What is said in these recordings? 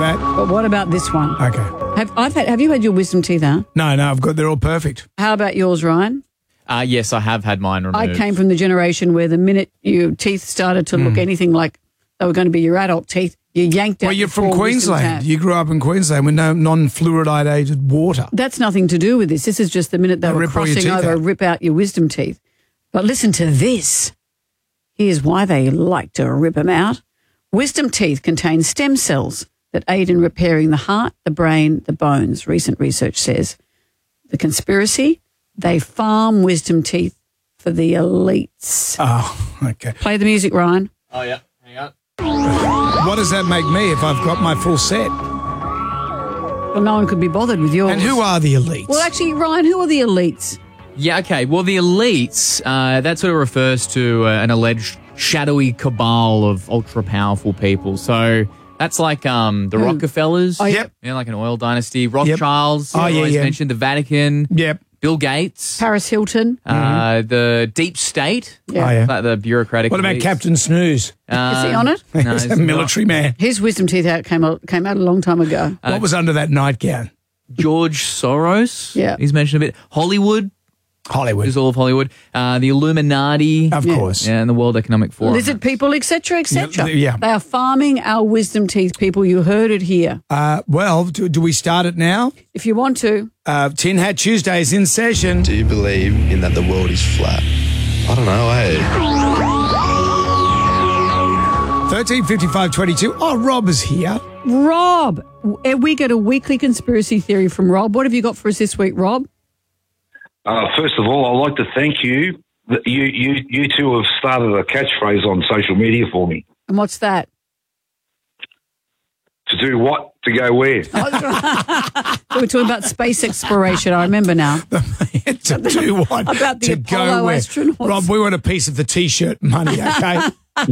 bad. But what about this one? Okay. Have you had your wisdom teeth out? No, they're all perfect. How about yours, Ryan? Yes, I have had mine removed. I came from the generation where the minute your teeth started to look anything like they were going to be your adult teeth, you yanked out. Well, you're the from four wisdom Queensland. tabs. You grew up in Queensland with no non-fluoridated water. That's nothing to do with this. This is just the minute they were rip all your crossing teeth over, out. rip out your wisdom teeth. But listen to this. Here's why they like to rip them out. Wisdom teeth contain stem cells that aid in repairing the heart, the brain, the bones, recent research says. The conspiracy, they farm wisdom teeth for the elites. Oh, okay. Play the music, Ryan. Oh, yeah. Hang on. What does that make me if I've got my full set? Well, no one could be bothered with yours. And who are the elites? Well, actually, Ryan, who are the elites? Yeah, okay. Well, the elites, that sort of refers to an alleged shadowy cabal of ultra-powerful people. So that's like the Rockefellers. Oh, yep. You know, like an oil dynasty. Rothschilds. Oh, yeah, always yeah. mentioned the Vatican. Yep. Bill Gates. Paris Hilton. The deep state. Yeah. Oh, yeah. Like the bureaucratic What about elites. Captain Snooze? Is he on it? No, He's he's a military man. His wisdom teeth came out a long time ago. What was under that nightgown? George Soros. Yeah. He's mentioned a bit. Hollywood Hollywood. is all of Hollywood. The Illuminati. Of course. And the World Economic Forum. Lizard people, etc., etc. Yeah. They are farming our wisdom teeth, people. You heard it here. Well, do we start it now? If you want to. Tin Hat Tuesday is in session. Do you believe in that the world is flat? I don't know, 135522. Oh, Rob is here. Rob, we get a weekly conspiracy theory from Rob. What have you got for us this week, Rob? First of all, I'd like to thank you. You two have started a catchphrase on social media for me. And what's that? To do what? To go where? We were talking about space exploration. I remember now. To do what? About the to Apollo go where? astronauts. Rob, we want a piece of the T-shirt money, okay? I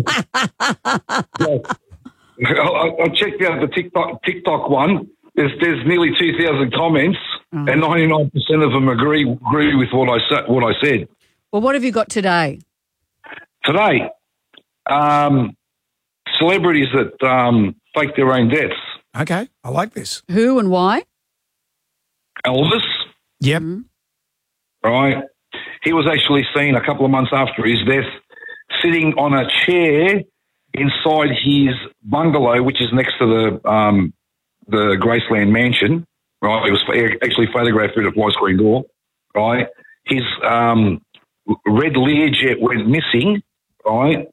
checked out the TikTok one. There's nearly 2,000 comments, and 99% of them agree with what I said. Well, what have you got today? Today, celebrities that fake their own deaths. Okay, I like this. Who and why? Elvis, Yep. right? He was actually seen a couple of months after his death sitting on a chair inside his bungalow, which is next to the Graceland mansion, right? It was actually photographed through the fly screen door, right? His red Learjet went missing, right?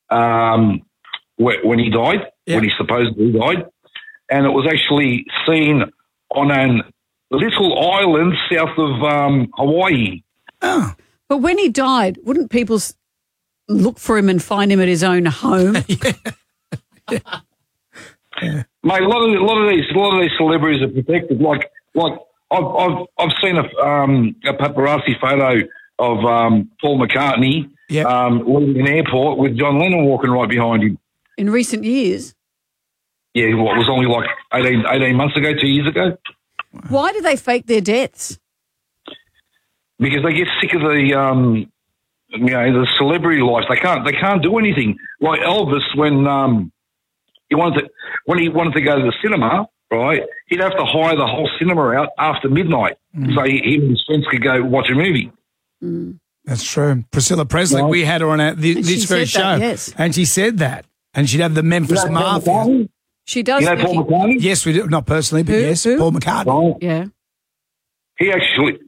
When he died, when he supposedly died, and it was actually seen on a little island south of Hawaii. Oh. But when he died, wouldn't people look for him and find him at his own home? Mate, a lot of these celebrities are protected. Like I've seen a paparazzi photo of Paul McCartney leaving an airport with John Lennon walking right behind him. In recent years? Yeah, what was only like 18 months ago, 2 years ago. Why do they fake their deaths? Because they get sick of the celebrity life. They can't do anything. Like Elvis, when he wanted to go to the cinema, right? He'd have to hire the whole cinema out after midnight, so he and his friends could go watch a movie. That's true. Priscilla Presley, we had her on this very show, yes. and she said that, and she'd have the Memphis Mafia. She does. You know Paul McCartney? Yes, we do. Not personally, but Who? yes, Who? Paul McCartney. Right. Yeah. He actually,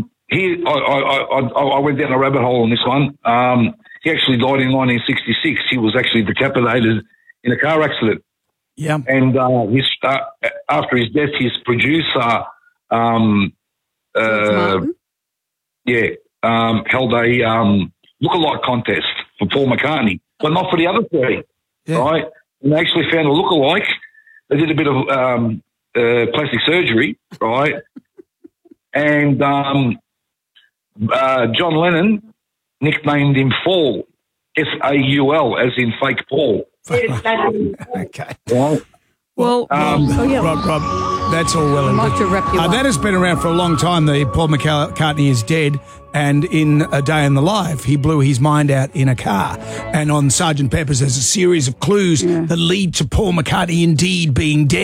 I went down a rabbit hole on this one. He actually died in 1966. He was actually decapitated in a car accident. Yeah. And after his death, his producer, held a lookalike contest for Paul McCartney, but not for the other three, right? And they actually found a lookalike. They did a bit of plastic surgery, right? And John Lennon nicknamed him Fall, S-A-U-L, as in fake Paul. Okay. Right? Well, Rob, that's all well and I'd like good. to wrap you up. That has been around for a long time. The Paul McCartney is dead, and in A Day in the Life, he blew his mind out in a car. And on Sgt. Pepper's, there's a series of clues that lead to Paul McCartney indeed being dead.